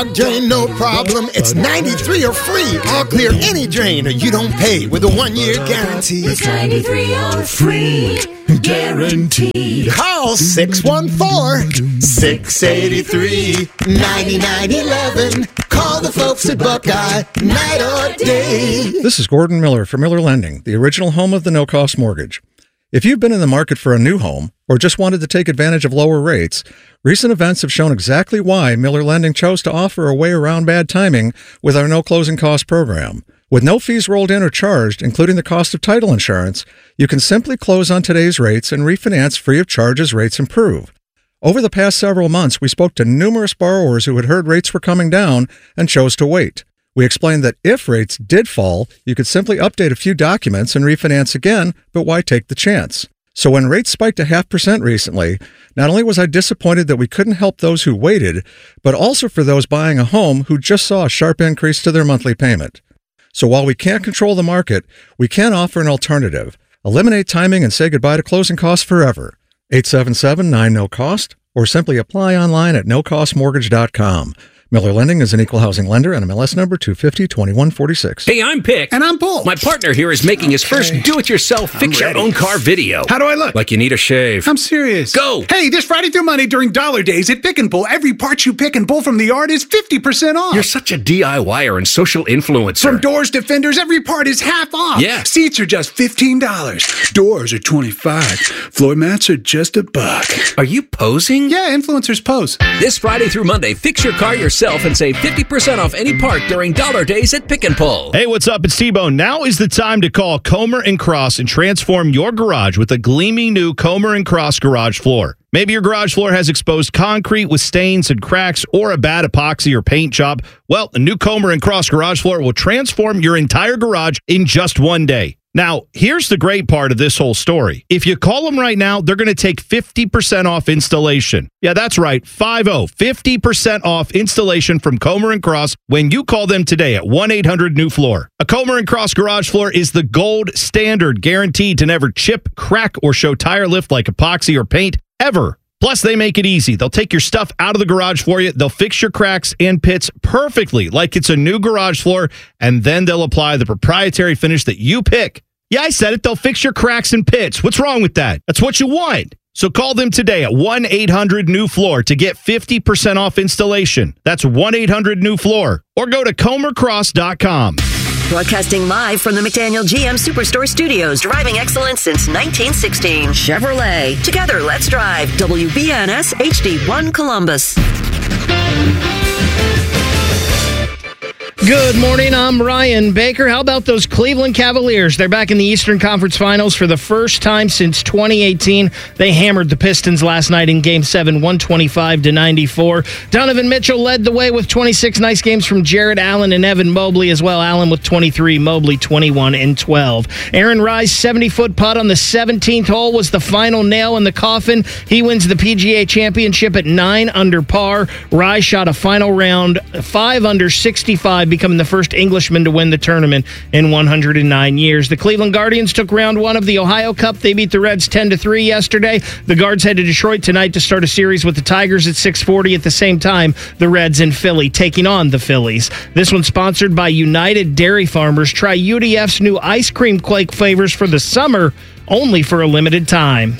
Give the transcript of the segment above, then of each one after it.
clogged drain, no problem. It's 93 or free. All clear any drain, or you don't pay with a 1-year guarantee. It's 93 or free. Guaranteed. Call 614-683-9911. Call the folks at Buckeye, night or day. This is Gordon Miller for Miller Lending, the original home of the no-cost mortgage. If you've been in the market for a new home or just wanted to take advantage of lower rates, recent events have shown exactly why Miller Lending chose to offer a way around bad timing with our no closing cost program. With no fees rolled in or charged, including the cost of title insurance, you can simply close on today's rates and refinance free of charge as rates improve. Over the past several months, we spoke to numerous borrowers who had heard rates were coming down and chose to wait. We explained that if rates did fall, you could simply update a few documents and refinance again, but why take the chance? So when rates spiked 0.5% recently, not only was I disappointed that we couldn't help those who waited, but also for those buying a home who just saw a sharp increase to their monthly payment. So while we can't control the market, we can offer an alternative. Eliminate timing and say goodbye to closing costs forever. 877-9-NO-COST, or simply apply online at nocostmortgage.com. Miller Lending is an equal housing lender and MLS number 250-2146. Hey, I'm Pick. And I'm Paul. My partner here is making his first do-it-yourself fix-your-own-car video. How do I look? Like you need a shave. I'm serious. Go! Hey, this Friday through Monday during Dollar Days at Pick and Pull, every part you pick and pull from the yard is 50% off. You're such a DIYer and social influencer. From doors to fenders, every part is half off. Yeah. Seats are just $15. Doors are $25. Floor mats are just $1. Are you posing? Yeah, influencers pose. This Friday through Monday, fix your car yourself and save 50% off any part during Dollar Days at Pick and Pull. Hey, what's up? It's T-Bone. Now is the time to call Comer & Cross and transform your garage with a gleaming new Comer & Cross garage floor. Maybe your garage floor has exposed concrete with stains and cracks or a bad epoxy or paint job. Well, the new Comer & Cross garage floor will transform your entire garage in just one day. Now, here's the great part of this whole story. If you call them right now, they're going to take 50% off installation. Yeah, that's right, 50% off installation from Comer & Cross when you call them today at 1-800-NEW-FLOOR. A Comer & Cross garage floor is the gold standard, guaranteed to never chip, crack, or show tire lift like epoxy or paint, ever. Plus, they make it easy. They'll take your stuff out of the garage for you. They'll fix your cracks and pits perfectly like it's a new garage floor, and then they'll apply the proprietary finish that you pick. Yeah, I said it. They'll fix your cracks and pits. What's wrong with that? That's what you want. So call them today at 1-800-NEW-FLOOR to get 50% off installation. That's 1-800-NEW-FLOOR. Or go to comercross.com. Broadcasting live from the McDaniel GM Superstore Studios, driving excellence since 1916. Chevrolet. Together, let's drive. WBNS HD1 Columbus. Good morning, I'm Ryan Baker. How about those Cleveland Cavaliers? They're back in the Eastern Conference Finals for the first time since 2018. They hammered the Pistons last night in Game 7, 125-94. Donovan Mitchell led the way with 26 nice games from Jared Allen and Evan Mobley as well. Allen with 23, Mobley 21 and 12. Aaron Rise' 70-foot putt on the 17th hole was the final nail in the coffin. He wins the PGA Championship at 9 under par. Rise shot a final round 5 under 65, becoming the first Englishman to win the tournament in 109 years. The Cleveland Guardians took round 1 of the Ohio Cup. They beat the Reds 10-3 yesterday. The Guards head to Detroit tonight to start a series with the Tigers at 6:40. At the same time, the Reds in Philly taking on the Phillies. This one's sponsored by United Dairy Farmers. Try UDF's new ice cream quake flavors for the summer, only for a limited time.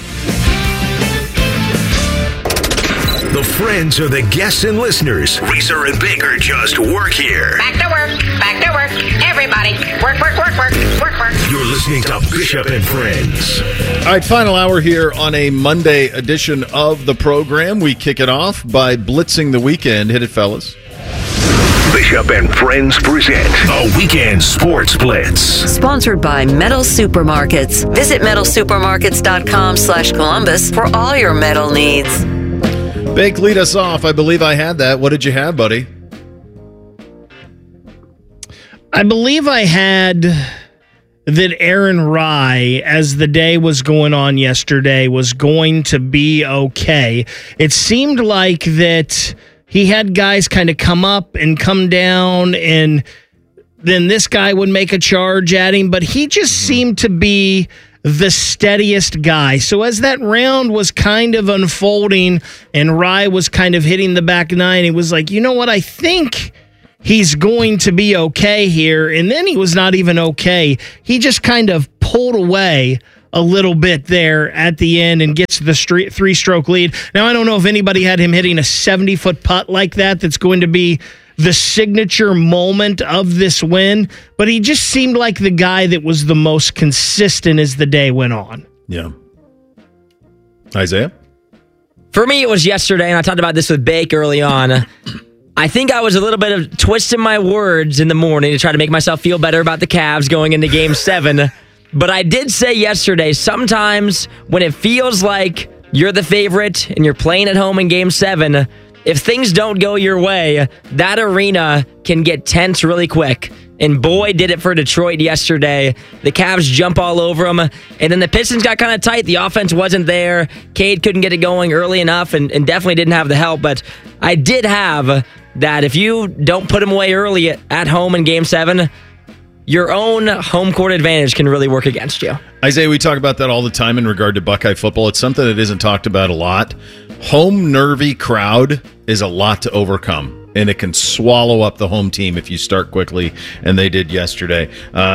The friends are the guests and listeners. Reeser and Baker just work here. Back to work. Back to work. Everybody, work, work, work, work, work, work. You're listening to Bishop and Friends. All right, final hour here on a Monday edition of the program. We kick it off by blitzing the weekend. Hit it, fellas. Bishop and Friends present a Weekend Sports Blitz. Sponsored by Metal Supermarkets. Visit metalsupermarkets.com/Columbus for all your metal needs. Bake, lead us off. I believe I had that. What did you have, buddy? I believe I had that Aaron Rye, as the day was going on yesterday, was going to be okay. It seemed like that he had guys kind of come up and come down, and then this guy would make a charge at him, but he just seemed to be the steadiest guy. So as that round was kind of unfolding and Rye was kind of hitting the back nine, he was like, you know what, I think he's going to be okay here. And then he was not even okay. He just kind of pulled away a little bit there at the end and gets the 3-stroke lead. Now, I don't know if anybody had him hitting a 70-foot putt like that that's going to be the signature moment of this win, but he just seemed like the guy that was the most consistent as the day went on. Yeah. Isaiah? For me, it was yesterday, and I talked about this with Bake early on. I think I was a little bit of twisting my words in the morning to try to make myself feel better about the Cavs going into Game 7. But I did say yesterday, sometimes when it feels like you're the favorite and you're playing at home in Game 7, if things don't go your way, that arena can get tense really quick. And boy, did it for Detroit yesterday. The Cavs jump all over them. And then the Pistons got kind of tight. The offense wasn't there. Cade couldn't get it going early enough and definitely didn't have the help. But I did have that if you don't put them away early at home in Game 7, your own home court advantage can really work against you. Isaiah, we talk about that all the time in regard to Buckeye football. It's something that isn't talked about a lot. Home nervy crowd is a lot to overcome, and it can swallow up the home team if you start quickly, and they did yesterday.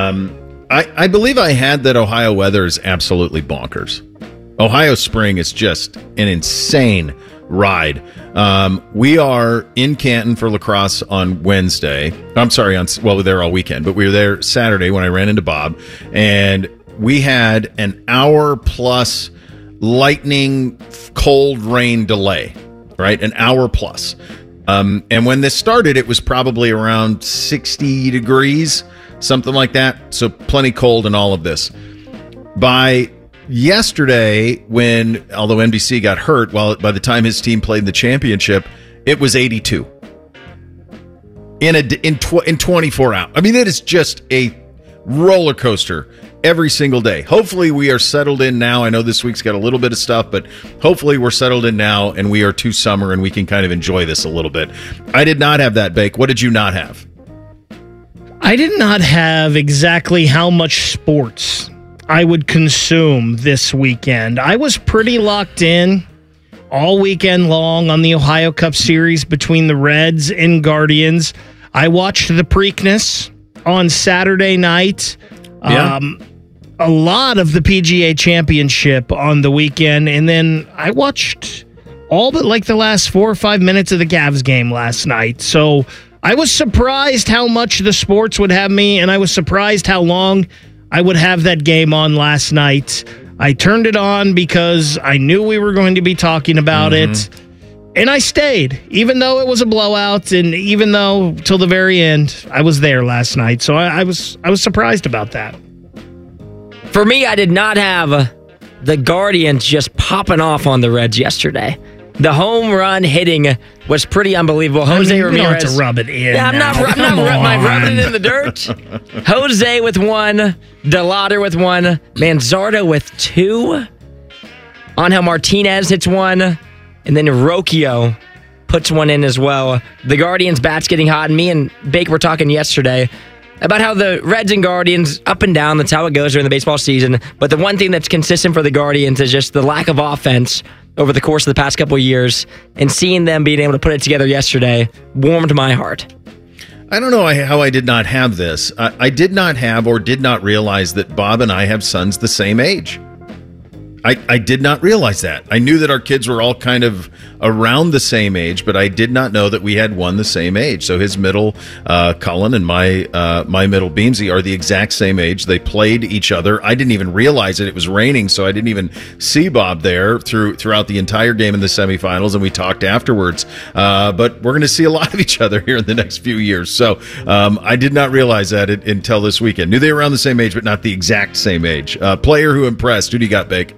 I believe I had that Ohio weather is absolutely bonkers. Ohio spring is just an insane ride. We are in Canton for lacrosse on Wednesday. I'm sorry, we were there all weekend, but we were there Saturday when I ran into Bob, and we had an hour plus lightning cold rain delay, right? An hour plus. And when this started, it was probably around 60 degrees, something like that. So plenty cold and all of this. By yesterday, although NBC got hurt, by the time his team played the championship, it was 82 in 24 hours. I mean, it is just a roller coaster every single day. Hopefully we are settled in now. I know this week's got a little bit of stuff, but hopefully we're settled in now and we are to summer and we can kind of enjoy this a little bit. I did not have that, Bake. What did you not have? I did not have exactly how much sports I would consume this weekend. I was pretty locked in all weekend long on the Ohio Cup Series between the Reds and Guardians. I watched the Preakness on Saturday night. Yeah. A lot of the PGA Championship on the weekend, and then I watched all but like the last 4 or 5 minutes of the Cavs game last night. So I was surprised how much the sports would have me, and I was surprised how long I would have that game on last night. I turned it on because I knew we were going to be talking about it, and I stayed, even though it was a blowout, and even though till the very end I was there last night. So I was surprised about that. For me, I did not have the Guardians just popping off on the Reds yesterday. The home run hitting was pretty unbelievable. Jose Ramirez. You don't have to rub it in. Yeah, I'm not rubbing it in the dirt. Jose with 1, DeLauder with 1, Manzardo with 2, Angel Martinez hits 1, and then Rocchio puts 1 in as well. The Guardians' bats getting hot, and me and Bake were talking yesterday about how the Reds and Guardians, up and down, that's how it goes during the baseball season. But the one thing that's consistent for the Guardians is just the lack of offense over the course of the past couple of years. And seeing them being able to put it together yesterday warmed my heart. I don't know how I did not have this. I did not have or did not realize that Bob and I have sons the same age. I did not realize that. I knew that our kids were all kind of around the same age, but I did not know that we had one the same age. So his middle, Cullen, and my middle, Beamsy, are the exact same age. They played each other. I didn't even realize it. It was raining, so I didn't even see Bob there throughout the entire game in the semifinals, and we talked afterwards. But we're going to see a lot of each other here in the next few years. So I did not realize that until this weekend. Knew they were around the same age, but not the exact same age. Player who impressed. Who do you got, Bake?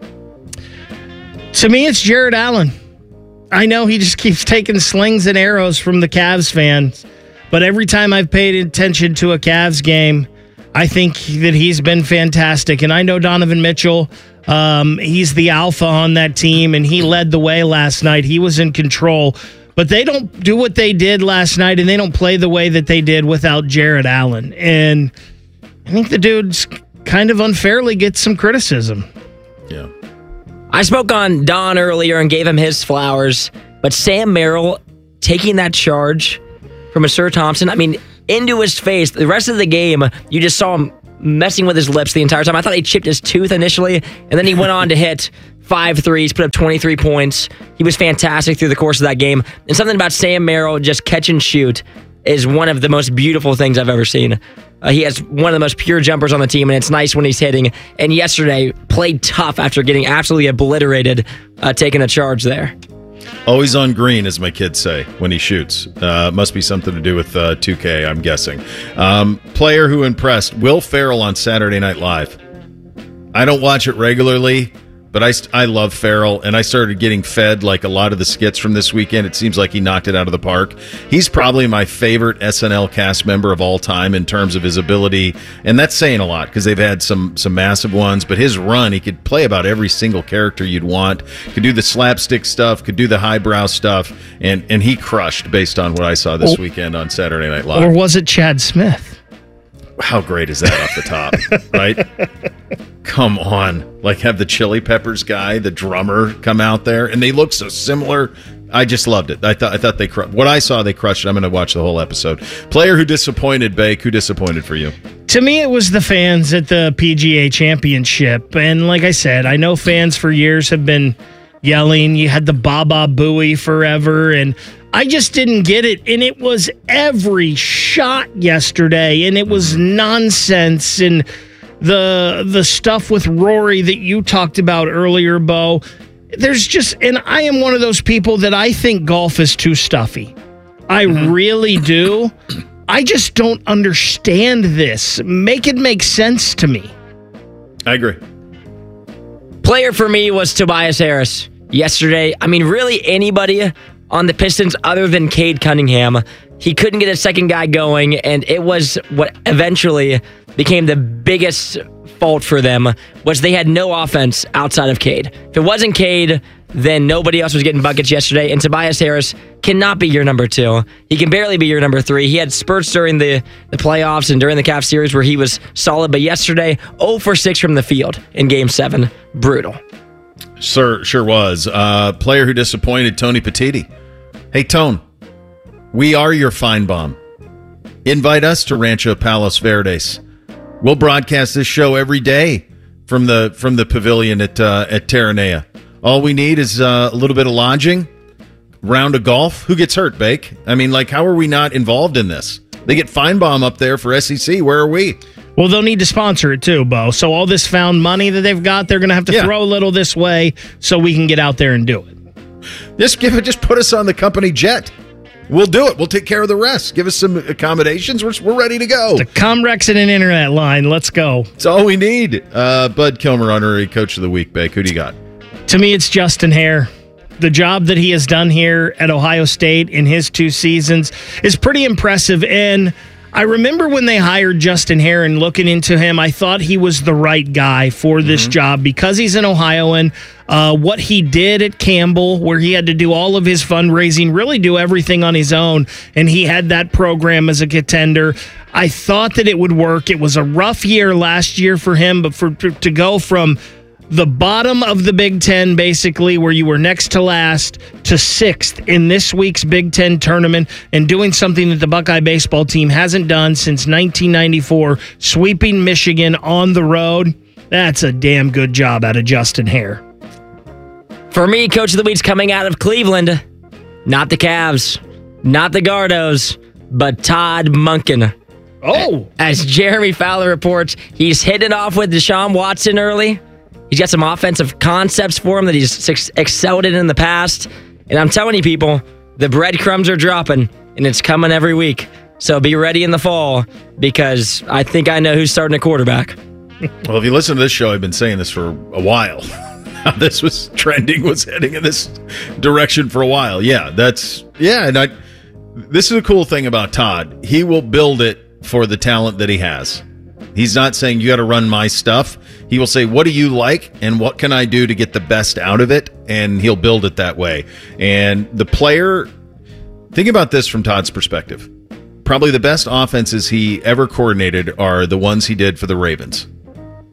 To me, it's Jared Allen. I know he just keeps taking slings and arrows from the Cavs fans, but every time I've paid attention to a Cavs game, I think that he's been fantastic. And I know Donovan Mitchell, he's the alpha on that team, and he led the way last night. He was in control. But they don't do what they did last night, and they don't play the way that they did without Jared Allen. And I think the dude's kind of unfairly gets some criticism. Yeah. I spoke on Don earlier and gave him his flowers, but Sam Merrill taking that charge from Asir Thompson, into his face. The rest of the game, you just saw him messing with his lips the entire time. I thought he chipped his tooth initially, and then he went on to hit 5 threes, put up 23 points. He was fantastic through the course of that game. And something about Sam Merrill just catch and shoot is one of the most beautiful things I've ever seen. He has one of the most pure jumpers on the team, and it's nice when he's hitting. And yesterday, played tough after getting absolutely obliterated, taking a charge there. Always on green, as my kids say, when he shoots. Must be something to do with 2K, I'm guessing. Player who impressed, Will Ferrell on Saturday Night Live. I don't watch it regularly, but I love Ferrell, and I started getting fed like a lot of the skits from this weekend. It seems like he knocked it out of the park. He's probably my favorite SNL cast member of all time in terms of his ability, and that's saying a lot because they've had some massive ones, but his run, he could play about every single character you'd want, could do the slapstick stuff, could do the highbrow stuff, and he crushed based on what I saw this weekend on Saturday Night Live. Or was it Chad Smith? How great is that off the top, right? Come on. Like, have the Chili Peppers guy, the drummer, come out there, and they look so similar. I just loved it. I thought they what I saw, they crushed it. I'm going to watch the whole episode. Player who disappointed, Bake, who disappointed for you? To me, it was the fans at the PGA Championship. And like I said, I know fans for years have been yelling. You had the Baba Booey forever, and I just didn't get it. And it was every shot yesterday, and it was nonsense. And the stuff with Rory that you talked about earlier, Bo, there's just, and I am one of those people that I think golf is too stuffy. I really do. I just don't understand this. Make it make sense to me. I agree. Player for me was Tobias Harris yesterday. Really anybody on the Pistons other than Cade Cunningham. He couldn't get a second guy going, and it was what eventually became the biggest fault for them, was they had no offense outside of Cade. If it wasn't Cade, then nobody else was getting buckets yesterday, and Tobias Harris cannot be your number 2. He can barely be your number 3. He had spurts during the playoffs and during the Cavs series where he was solid, but yesterday, 0 for 6 from the field in Game 7. Brutal. Sure was. Player who disappointed, Tony Petitti. Hey, Tone, we are your fine bomb. Invite us to Rancho Palos Verdes. We'll broadcast this show every day from the pavilion at Terranea. All we need is a little bit of lodging, round of golf. Who gets hurt, Bake? How are we not involved in this? They get Feinbaum up there for SEC. Where are we? Well, they'll need to sponsor it too, Bo. So all this found money that they've got, they're going to have to throw a little this way so we can get out there and do it. Just put us on the company jet. We'll do it. We'll take care of the rest. Give us some accommodations. We're ready to go. The Comrex and an internet line. Let's go. It's all we need. Bud Kilmer, honorary coach of the week. Bake, who do you got? To me, it's Justin Hare. The job that he has done here at Ohio State in his 2 seasons is pretty impressive. And I remember when they hired Justin Hare and looking into him, I thought he was the right guy for this job because he's an Ohioan. What he did at Campbell, where he had to do all of his fundraising, really do everything on his own, and he had that program as a contender. I thought that it would work. It was a rough year last year for him, but to go from the bottom of the Big Ten, basically, where you were next to last, to 6th in this week's Big Ten tournament and doing something that the Buckeye baseball team hasn't done since 1994, sweeping Michigan on the road. That's a damn good job out of Justin Hare. For me, Coach of the Week's coming out of Cleveland. Not the Cavs, not the Gardos, but Todd Monken. Oh! As Jeremy Fowler reports, he's hitting it off with Deshaun Watson early. He's got some offensive concepts for him that he's excelled in the past. And I'm telling you, people, the breadcrumbs are dropping, and it's coming every week. So be ready in the fall, because I think I know who's starting a quarterback. Well, if you listen to this show, I've been saying this for a while. This was trending, was heading in this direction for a while. And this is a cool thing about Todd. He will build it for the talent that he has. He's not saying you got to run my stuff. He will say, what do you like and what can I do to get the best out of it? And he'll build it that way. And the player, think about this from Todd's perspective. Probably the best offenses he ever coordinated are the ones he did for the Ravens.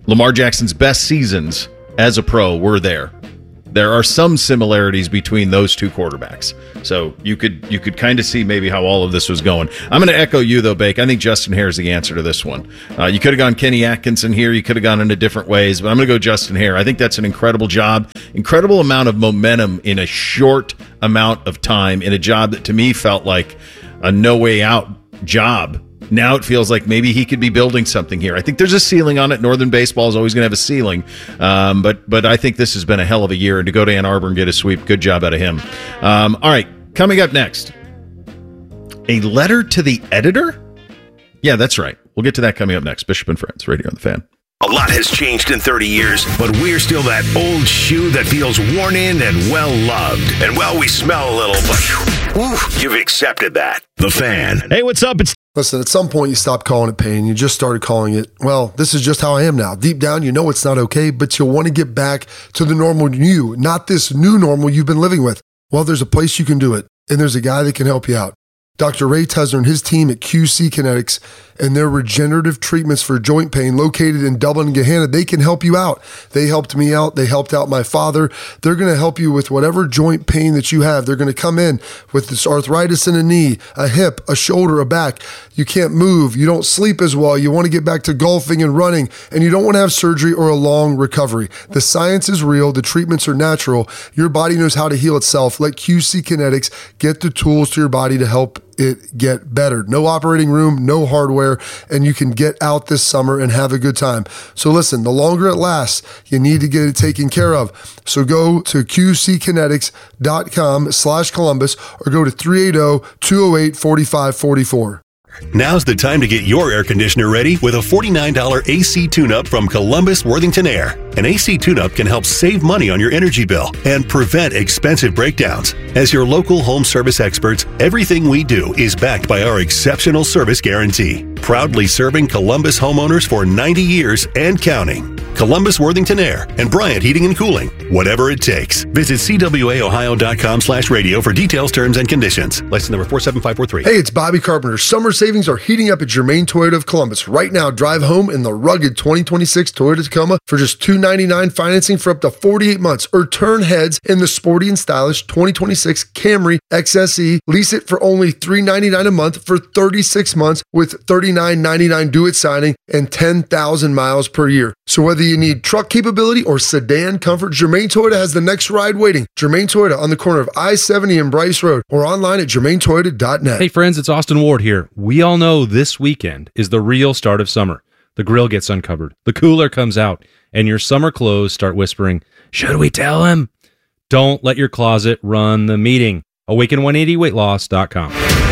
Lamar Jackson's best seasons as a pro were there. There are some similarities between those two quarterbacks. So you could kind of see maybe how all of this was going. I'm going to echo you, though, Bake. I think Justin Hare is the answer to this one. You could have gone Kenny Atkinson here. You could have gone into different ways, but I'm going to go Justin Hare. I think that's an incredible job, incredible amount of momentum in a short amount of time in a job that to me felt like a no-way-out job. Now it feels like maybe he could be building something here. I think there's a ceiling on it. Northern baseball is always going to have a ceiling. But I think this has been a hell of a year. And to go to Ann Arbor and get a sweep, good job out of him. All right, coming up next, a letter to the editor? Yeah, that's right. We'll get to that coming up next. Bishop and Friends, right here on The Fan. A lot has changed in 30 years, but we're still that old shoe that feels worn in and well-loved. And well, we smell a little, but you've accepted that. The Fan. Hey, what's up? Listen, at some point you stopped calling it pain. You just started calling it, well, this is just how I am now. Deep down, you know it's not okay, but you'll want to get back to the normal you, not this new normal you've been living with. Well, there's a place you can do it, and there's a guy that can help you out. Dr. Ray Tesner and his team at QC Kinetics and their regenerative treatments for joint pain located in Dublin and Gahanna, they can help you out. They helped me out. They helped out my father. They're going to help you with whatever joint pain that you have. They're going to come in with this arthritis in a knee, a hip, a shoulder, a back. You can't move. You don't sleep as well. You want to get back to golfing and running, and you don't want to have surgery or a long recovery. The science is real. The treatments are natural. Your body knows how to heal itself. Let QC Kinetics get the tools to your body to help it get better. No operating room, no hardware, and you can get out this summer and have a good time. So listen, the longer it lasts, you need to get it taken care of. So go to qckinetics.com/Columbus or go to 380-208-4544. Now's the time to get your air conditioner ready with a $49 AC tune-up from Columbus Worthington Air. An AC tune-up can help save money on your energy bill and prevent expensive breakdowns. As your local home service experts, everything we do is backed by our exceptional service guarantee. Proudly serving Columbus homeowners for 90 years and counting. Columbus Worthington Air and Bryant Heating and Cooling. Whatever it takes. Visit cwaohio.com/radio for details, terms, and conditions. License number 47543. Hey, it's Bobby Carpenter. Summer savings are heating up at Germain Toyota of Columbus. Right now, drive home in the rugged 2026 Toyota Tacoma for just $299 financing for up to 48 months, or turn heads in the sporty and stylish 2026 Camry XSE. Lease it for only $399 a month for 36 months with $39.99 due at signing and 10,000 miles per year. So whether you need truck capability or sedan comfort, Germain Toyota has the next ride waiting. Germain Toyota on the corner of I-70 and Bryce Road, or online at germaintoyota.net. Hey friends, it's Austin Ward here. We all know this weekend is the real start of summer. The grill gets uncovered, the cooler comes out, and your summer clothes start whispering, "Should we tell him?" Don't let your closet run the meeting. Awaken180weightloss.com.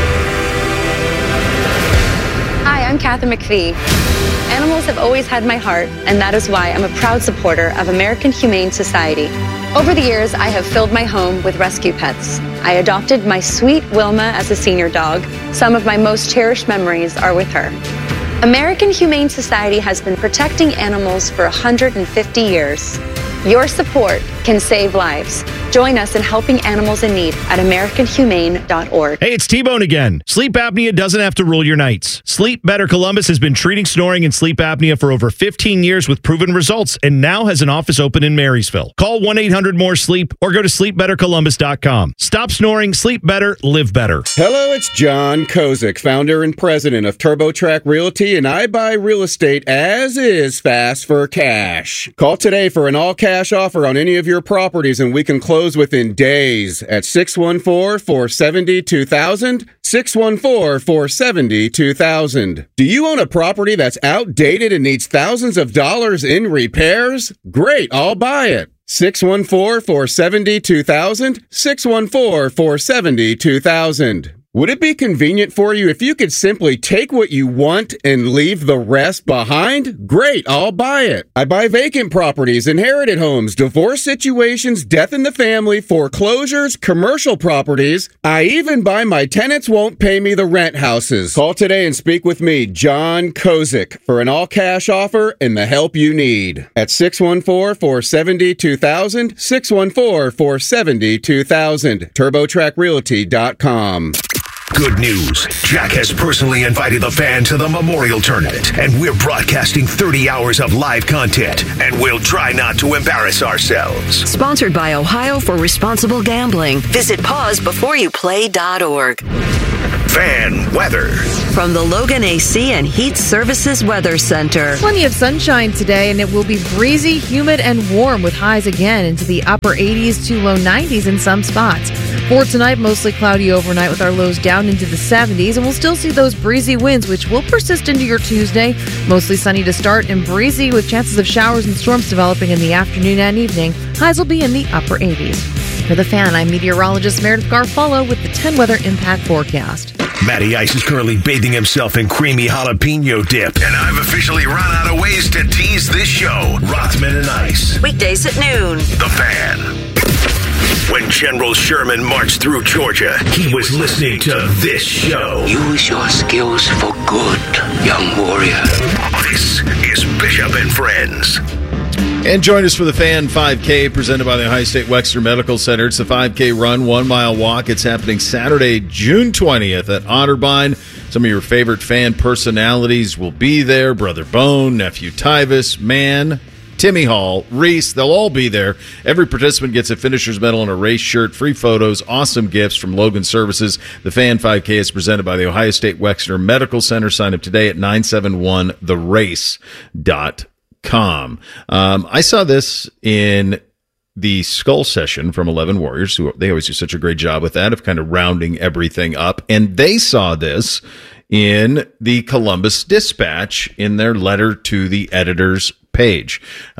Hi, I'm Kathy McPhee. Animals have always had my heart, and that is why I'm a proud supporter of American Humane Society. Over the years, I have filled my home with rescue pets. I adopted my sweet Wilma as a senior dog. Some of my most cherished memories are with her. American Humane Society has been protecting animals for 150 years. Your support can save lives. Join us in helping animals in need at AmericanHumane.org. Hey, it's T-Bone again. Sleep apnea doesn't have to rule your nights. Sleep Better Columbus has been treating snoring and sleep apnea for over 15 years with proven results, and now has an office open in Marysville. Call 1-800-MORE-SLEEP or go to sleepbettercolumbus.com. Stop snoring, sleep better, live better. Hello, it's John Kozik, founder and president of TurboTrack Realty, and I buy real estate as is fast for cash. Call today for an all-cash offer on any of your properties, and we can close within days at 614-470-2000, 614-470-2000. Do you own a property that's outdated and needs thousands of dollars in repairs? Great, I'll buy it. 614-470-2000, 614-470-2000. Would it be convenient for you if you could simply take what you want and leave the rest behind? Great, I'll buy it. I buy vacant properties, inherited homes, divorce situations, death in the family, foreclosures, commercial properties. I even buy my tenants won't pay me the rent houses. Call today and speak with me, John Kozik, for an all-cash offer and the help you need. At 614-470-2000, 614-470-2000, TurboTrackRealty.com. Good news. Jack has personally invited the Fan to the Memorial Tournament, and we're broadcasting 30 hours of live content, and we'll try not to embarrass ourselves. Sponsored by Ohio for Responsible Gambling. Visit pausebeforeyouplay.org. Fan weather. From the Logan AC and Heat Services Weather Center. Plenty of sunshine today, and it will be breezy, humid, and warm with highs again into the upper 80s to low 90s in some spots. For tonight, mostly cloudy overnight with our lows down into the 70s, and we'll still see those breezy winds, which will persist into your Tuesday. Mostly sunny to start and breezy with chances of showers and storms developing in the afternoon and evening. Highs will be in the upper 80s. For the Fan, I'm meteorologist Meredith Garfolo with the 10 Weather Impact Forecast. Matty Ice is currently bathing himself in creamy jalapeno dip, and I've officially run out of ways to tease this show. Rothman and Ice. Weekdays at noon. The Fan. When General Sherman marched through Georgia, he was listening to this show. Use your skills for good, young warrior. This is Bishop and Friends. And join us for the Fan 5K presented by the Ohio State Wexner Medical Center. It's the 5K run, 1 mile walk. It's happening Saturday, June 20th at Otterbein. Some of your favorite fan personalities will be there. Brother Bone, Nephew Tyvis, Man, Timmy Hall, Reese, they'll all be there. Every participant gets a finisher's medal and a race shirt, free photos, awesome gifts from Logan Services. The Fan 5K is presented by the Ohio State Wexner Medical Center. Sign up today at 971therace.com. I saw this in the Skull Session from 11 Warriors, who they always do such a great job with that, of kind of rounding everything up. And they saw this in the Columbus Dispatch in their letter to the editor's page.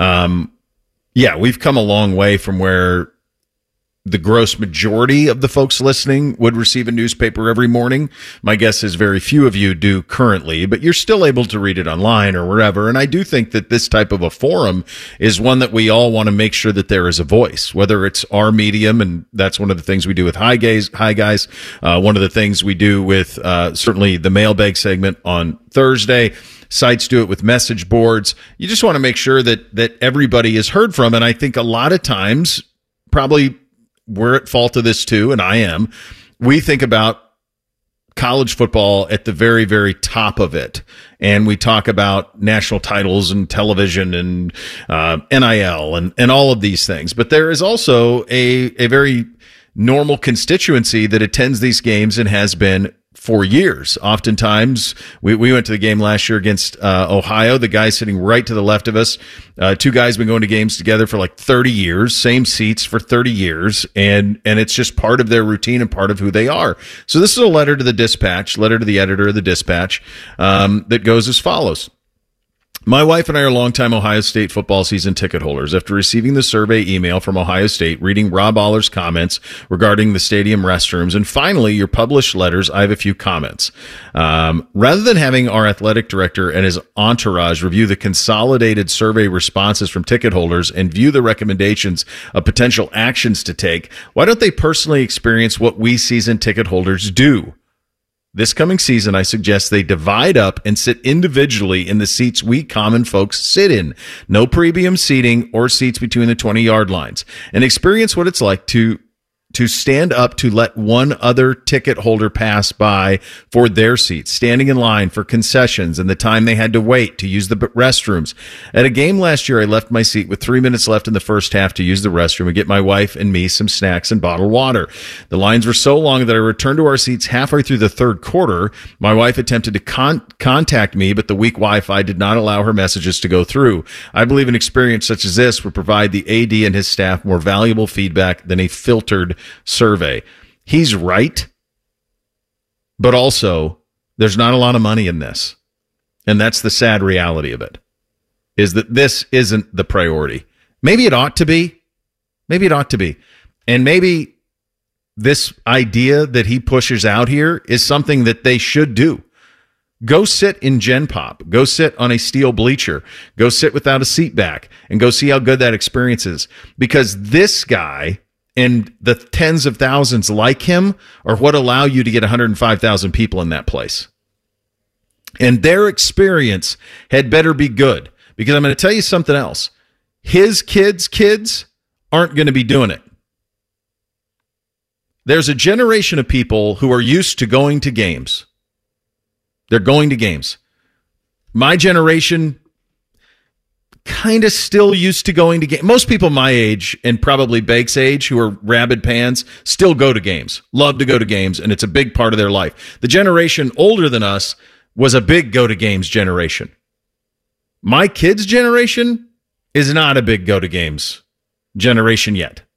We've come a long way from where the gross majority of the folks listening would receive a newspaper every morning. My guess is very few of you do currently, but you're still able to read it online or wherever. And I do think that this type of a forum is one that we all want to make sure that there is a voice, whether it's our medium, and that's one of the things we do with Hi Guys. One of the things we do with certainly the mailbag segment on Thursday. Sites do it with message boards. You just want to make sure that everybody is heard from. And I think a lot of times, probably we're at fault of this too, and I am. We think about college football at the very, very top of it. And we talk about national titles and television and NIL and all of these things. But there is also a very normal constituency that attends these games and has been for years. Oftentimes, we went to the game last year against Ohio. The guy sitting right to the left of us, two guys been going to games together for like 30 years, same seats for 30 years, and it's just part of their routine and part of who they are. So this is a letter to the Dispatch, letter to the editor of the Dispatch, that goes as follows. My wife and I are longtime Ohio State football season ticket holders. After receiving the survey email from Ohio State, reading Rob Aller's comments regarding the stadium restrooms, and finally your published letters, I have a few comments. Rather than having our athletic director and his entourage review the consolidated survey responses from ticket holders and view the recommendations of potential actions to take, why don't they personally experience what we season ticket holders do? This coming season, I suggest they divide up and sit individually in the seats we common folks sit in. No premium seating or seats between the 20-yard lines. And experience what it's like to stand up to let one other ticket holder pass by for their seats, standing in line for concessions and the time they had to wait to use the restrooms. At a game last year, I left my seat with 3 minutes left in the first half to use the restroom and get my wife and me some snacks and bottled water. The lines were so long that I returned to our seats halfway through the third quarter. My wife attempted to contact me, but the weak Wi-Fi did not allow her messages to go through. I believe an experience such as this would provide the AD and his staff more valuable feedback than a filtered survey. He's right, but also there's not a lot of money in this. And that's the sad reality of it, is that this isn't the priority. Maybe it ought to be. Maybe it ought to be. And maybe this idea that he pushes out here is something that they should do. Go sit in Gen Pop. Go sit on a steel bleacher. Go sit without a seat back and go see how good that experience is. Because this guy and the tens of thousands like him are what allow you to get 105,000 people in that place. And their experience had better be good, because I'm going to tell you something else. His kids' kids aren't going to be doing it. There's a generation of people who are used to going to games. They're going to games. My generation kind of still used to going to games. Most people my age and probably Bake's age who are rabid fans still go to games, love to go to games, and it's a big part of their life. The generation older than us was a big go to games generation. My kids' generation is not a big go to games generation yet.